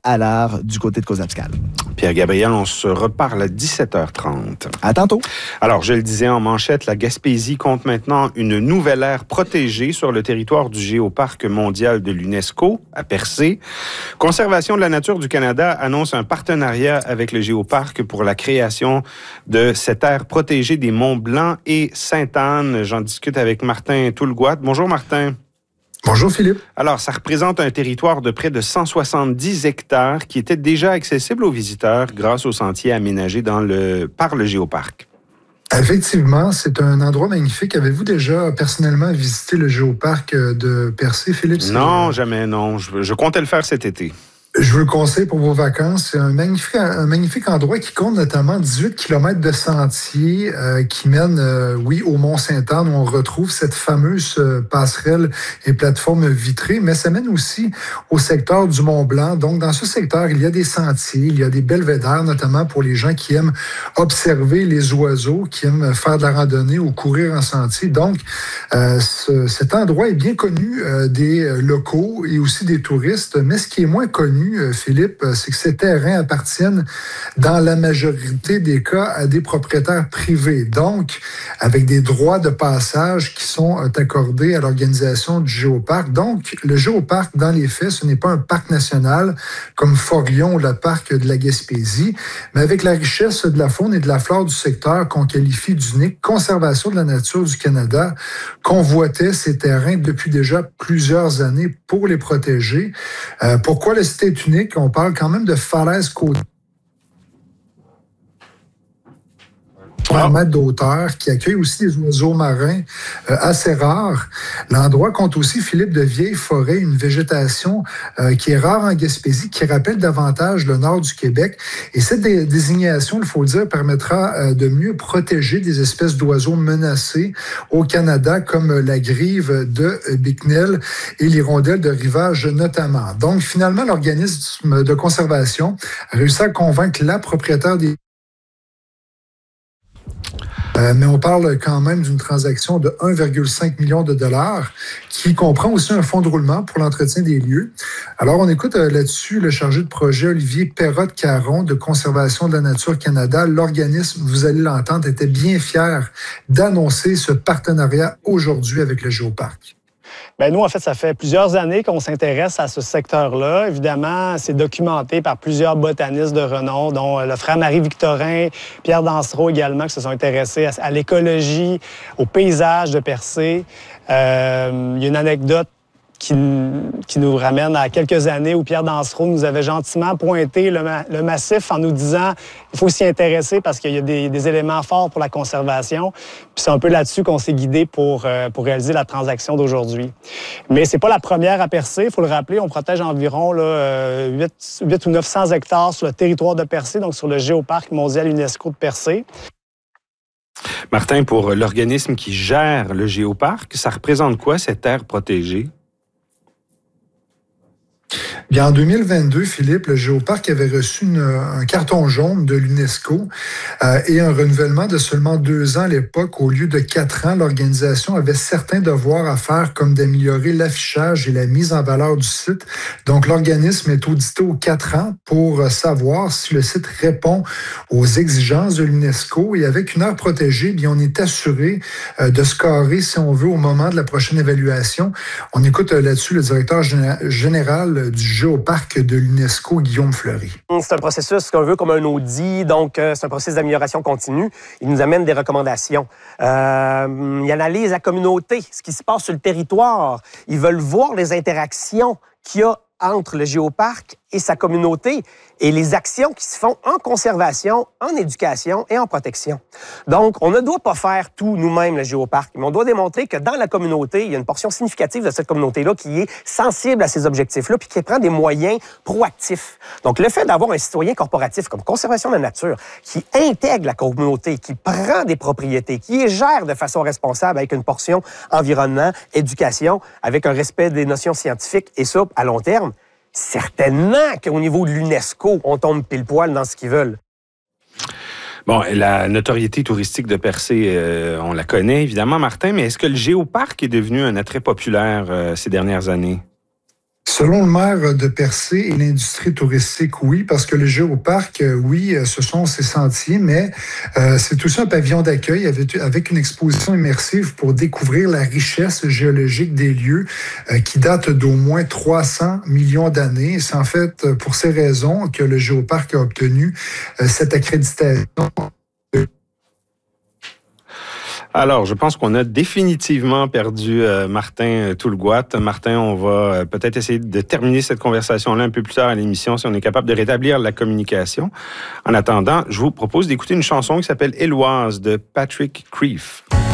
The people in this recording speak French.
à l'art du côté de Causa-Abscal. Pierre-Gabriel, on se reparle à 17h30. À tantôt. Alors, je le disais en manchette, la Gaspésie compte maintenant une nouvelle aire protégée sur le territoire du Géoparc mondial de l'UNESCO, à Percé. Conservation de la nature du Canada annonce un partenariat avec le Géoparc pour la création de cette aire protégée des Monts-Blancs et Sainte-Anne. J'en discute avec Martin Toulgoat. Bonjour, Martin. Bonjour Philippe. Alors, ça représente un territoire de près de 170 hectares qui était déjà accessible aux visiteurs grâce aux sentiers aménagés par le Géoparc. Effectivement, c'est un endroit magnifique. Avez-vous déjà personnellement visité le Géoparc de Percé, Philippe? Non, jamais, non. Je comptais le faire cet été. Je vous le conseille pour vos vacances. C'est un magnifique endroit qui compte notamment 18 km de sentiers qui mènent, au Mont-Sainte-Anne où on retrouve cette fameuse passerelle et plateforme vitrée, mais ça mène aussi au secteur du Mont-Blanc. Donc, dans ce secteur, il y a des sentiers, il y a des belvédères, notamment pour les gens qui aiment observer les oiseaux, qui aiment faire de la randonnée ou courir en sentier. Donc, cet endroit est bien connu des locaux et aussi des touristes, mais ce qui est moins connu, Philippe, c'est que ces terrains appartiennent dans la majorité des cas à des propriétaires privés. Donc, avec des droits de passage qui sont accordés à l'organisation du Géoparc. Donc, le Géoparc, dans les faits, ce n'est pas un parc national comme Fort-Lyon ou le parc de la Gaspésie, mais avec la richesse de la faune et de la flore du secteur qu'on qualifie d'unique, conservation de la nature du Canada convoitait ces terrains depuis déjà plusieurs années pour les protéger. Pourquoi le site est unique? On parle quand même de falaises côtières. 3 mètres d'auteur, qui accueille aussi des oiseaux marins assez rares. L'endroit compte aussi, Philippe, de vieilles forêts, une végétation qui est rare en Gaspésie, qui rappelle davantage le nord du Québec. Et cette désignation, il faut le dire, permettra de mieux protéger des espèces d'oiseaux menacés au Canada, comme la grive de Bicknell et l'hirondelle de rivage notamment. Donc, finalement, l'organisme de conservation a réussi à convaincre la propriétaire des mais on parle quand même d'une transaction de 1,5 million de dollars qui comprend aussi un fonds de roulement pour l'entretien des lieux. Alors, on écoute là-dessus le chargé de projet Olivier Perrotte-Caron de Conservation de la Nature Canada. L'organisme, vous allez l'entendre, était bien fier d'annoncer ce partenariat aujourd'hui avec le Géoparc. Bien, nous, en fait, ça fait plusieurs années qu'on s'intéresse à ce secteur-là. Évidemment, c'est documenté par plusieurs botanistes de renom, dont le frère Marie-Victorin, Pierre Dansereau également, qui se sont intéressés à l'écologie, au paysage de Percé. Il y a une anecdote qui nous ramène à quelques années où Pierre Dansereau nous avait gentiment pointé le massif en nous disant il faut s'y intéresser parce qu'il y a des éléments forts pour la conservation. Puis c'est un peu là-dessus qu'on s'est guidé pour réaliser la transaction d'aujourd'hui. Mais c'est pas la première à Percé, il faut le rappeler. On protège environ 8 ou 900 hectares sur le territoire de Percé, donc sur le Géoparc mondial UNESCO de Percé. Martin, pour l'organisme qui gère le Géoparc, ça représente quoi cette aire protégée? Bien, en 2022, Philippe, le Géoparc avait reçu un carton jaune de l'UNESCO et un renouvellement de seulement 2 ans à l'époque. Au lieu de 4 ans, l'organisation avait certains devoirs à faire, comme d'améliorer l'affichage et la mise en valeur du site. Donc, l'organisme est audité aux 4 ans pour savoir si le site répond aux exigences de l'UNESCO. Et avec une aire protégée, bien, on est assuré de scorer, si on veut, au moment de la prochaine évaluation. On écoute là-dessus le directeur général du Géoparc de l'UNESCO, Guillaume Fleury. C'est un processus qu'on veut comme un audit, donc c'est un processus d'amélioration continue. Il nous amène des recommandations. Il analyse la communauté, ce qui se passe sur le territoire. Ils veulent voir les interactions qu'il y a entre le Géoparc et sa communauté et les actions qui se font en conservation, en éducation et en protection. Donc, on ne doit pas faire tout nous-mêmes, le Géoparc, mais on doit démontrer que dans la communauté, il y a une portion significative de cette communauté-là qui est sensible à ces objectifs-là puis qui prend des moyens proactifs. Donc, le fait d'avoir un citoyen corporatif comme Conservation de la nature qui intègre la communauté, qui prend des propriétés, qui les gère de façon responsable avec une portion environnement, éducation, avec un respect des notions scientifiques et ça, à long terme, certainement qu'au niveau de l'UNESCO, on tombe pile poil dans ce qu'ils veulent. Bon, la notoriété touristique de Percé, on la connaît évidemment, Martin, mais est-ce que le Géoparc est devenu un attrait populaire ces dernières années? Selon le maire de Percé et l'industrie touristique, oui, parce que le géoparc, oui, ce sont ses sentiers, mais c'est aussi un pavillon d'accueil avec une exposition immersive pour découvrir la richesse géologique des lieux qui datent d'au moins 300 millions d'années. Et c'est en fait pour ces raisons que le géoparc a obtenu cette accréditation. Alors, je pense qu'on a définitivement perdu Martin Toulgoat. Martin, on va peut-être essayer de terminer cette conversation-là un peu plus tard à l'émission si on est capable de rétablir la communication. En attendant, je vous propose d'écouter une chanson qui s'appelle « Éloise » de Patrick Creef.